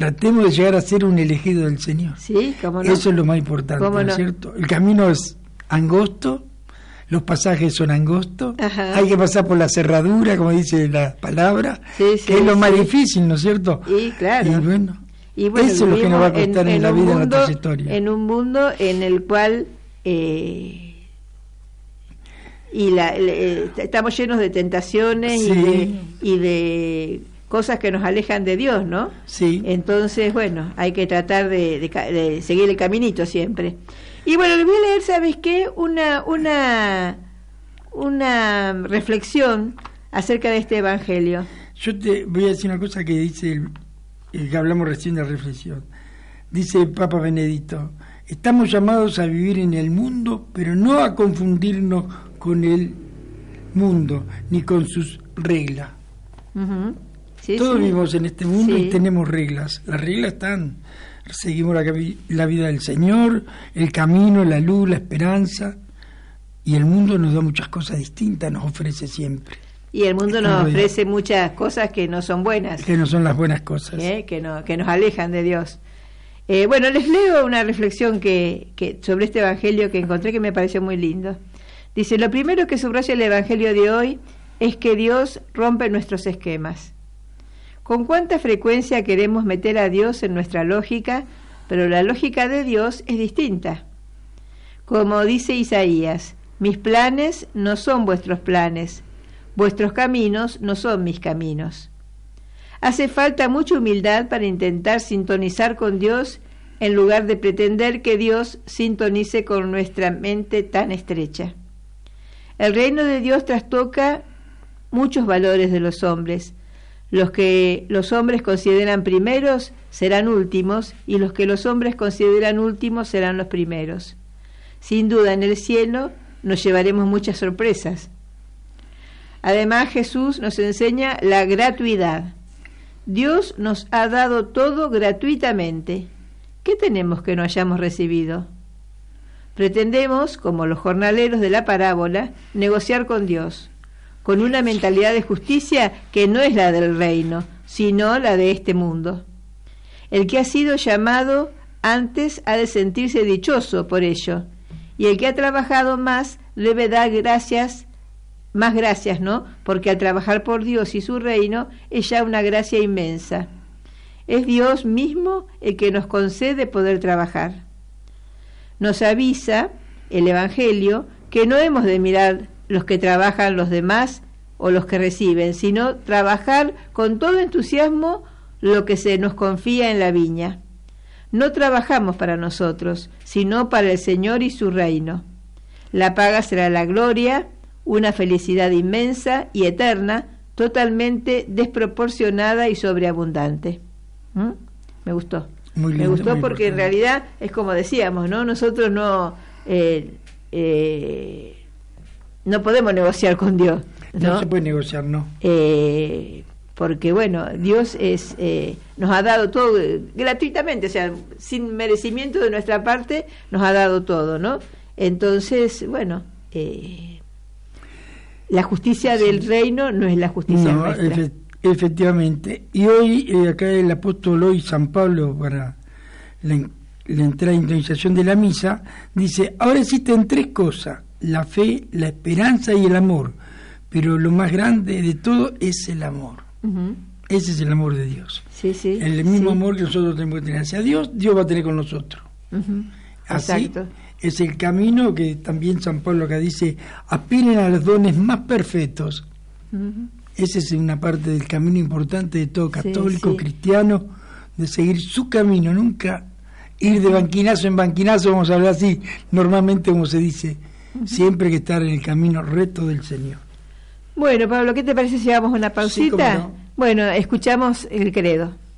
tratemos de llegar a ser un elegido del Señor. Sí, cómo no. Eso es lo más importante, ¿no es cierto? El camino es angosto, los pasajes son angostos, hay que pasar por la cerradura, como dice la palabra, que es lo más difícil, ¿no es cierto? Y claro. Y bueno, eso es lo que nos va a costar en la vida, en la trayectoria. En un mundo en el cual estamos llenos de tentaciones y de cosas que nos alejan de Dios, ¿no? Sí. Entonces, bueno, hay que tratar de seguir el caminito siempre. Y bueno, les voy a leer, ¿sabes qué? Una reflexión acerca de este evangelio. Yo te voy a decir una cosa que dice el que hablamos recién de reflexión. Dice el Papa Benedicto: estamos llamados a vivir en el mundo, pero no a confundirnos con el mundo ni con sus reglas. Todos vivimos en este mundo y tenemos reglas. Las reglas están: seguimos la vida del Señor, el camino, la luz, la esperanza, y el mundo nos da muchas cosas distintas, nos ofrece siempre. Y el mundo nos ofrece muchas cosas que no son buenas. Que no son las buenas cosas. Que nos alejan de Dios. Bueno, les leo una reflexión que sobre este evangelio que encontré que me pareció muy lindo. Dice: lo primero que subraya el evangelio de hoy es que Dios rompe nuestros esquemas. ¿Con cuánta frecuencia queremos meter a Dios en nuestra lógica, pero la lógica de Dios es distinta? Como dice Isaías: mis planes no son vuestros planes, vuestros caminos no son mis caminos. Hace falta mucha humildad para intentar sintonizar con Dios en lugar de pretender que Dios sintonice con nuestra mente tan estrecha. El reino de Dios trastoca muchos valores de los hombres. Los que los hombres consideran primeros serán últimos, y los que los hombres consideran últimos serán los primeros. Sin duda, en el cielo nos llevaremos muchas sorpresas. Además, Jesús nos enseña la gratuidad. Dios nos ha dado todo gratuitamente. ¿Qué tenemos que no hayamos recibido? Pretendemos, como los jornaleros de la parábola, negociar con Dios, con una mentalidad de justicia que no es la del reino, sino la de este mundo. El que ha sido llamado antes ha de sentirse dichoso por ello, y el que ha trabajado más debe dar más gracias, ¿no? Porque al trabajar por Dios y su reino es ya una gracia inmensa. Es Dios mismo el que nos concede poder trabajar. Nos avisa el Evangelio que no hemos de mirar los que trabajan los demás o los que reciben, sino trabajar con todo entusiasmo lo que se nos confía en la viña. No trabajamos para nosotros, sino para el Señor y su reino. La paga será la gloria, una felicidad inmensa y eterna, totalmente desproporcionada y sobreabundante. Me gustó. Muy lindo, me gustó muy porque importante. En realidad es como decíamos, ¿no? Nosotros no podemos negociar con Dios, ¿no? No se puede negociar, no. Porque bueno, Dios nos ha dado todo gratuitamente, o sea, sin merecimiento de nuestra parte, nos ha dado todo, ¿no? Entonces, bueno, la justicia del reino no es la justicia nuestra. Efectivamente. Y hoy, acá el apóstol hoy, San Pablo, para la entrada e intronización de la misa, dice: ahora existen tres cosas: la fe, la esperanza y el amor, pero lo más grande de todo es el amor. Ese es el amor de Dios. Sí, sí, el mismo amor que nosotros tenemos que tener hacia Dios, Dios va a tener con nosotros. Así. Exacto. Es el camino que también San Pablo acá dice: aspiren a los dones más perfectos. Esa es una parte del camino importante de todo católico, cristiano, de seguir su camino, nunca ir de banquinazo en banquinazo, vamos a hablar así, normalmente como se dice, siempre hay que estar en el camino recto del Señor. Bueno, Pablo, ¿qué te parece si hagamos una pausita? Sí, cómo no. Bueno, escuchamos el credo.